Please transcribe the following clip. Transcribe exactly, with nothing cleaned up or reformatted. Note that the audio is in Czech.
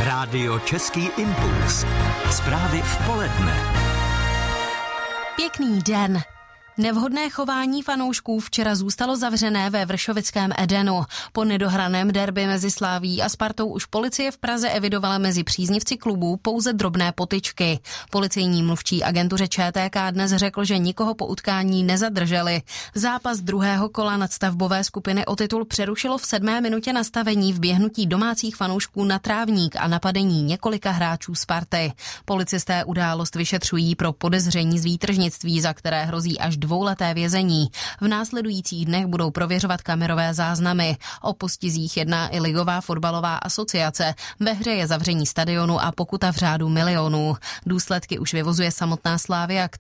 Rádio Český impuls. Zprávy v poledne. Pěkný den. Nevhodné chování fanoušků včera zůstalo zavřené ve vršovickém Edenu. Po nedohraném derby mezi Slavií a Spartou už policie v Praze evidovala mezi příznivci klubů pouze drobné potyčky. Policejní mluvčí agentuře Č T K dnes řekl, že nikoho po utkání nezadrželi. Zápas druhého kola nadstavbové skupiny o titul přerušilo v sedmé minutě nastavení vběhnutí domácích fanoušků na trávník a napadení několika hráčů Sparty. Policisté událost vyšetřují pro podezření z výtržnictví, za které hrozí až dvouleté vězení. V následujících dnech budou prověřovat kamerové záznamy. O postizích jedná i Ligová fotbalová asociace. Ve hře je zavření stadionu a pokuta v řádu milionů. Důsledky už vyvozuje samotná Slavia,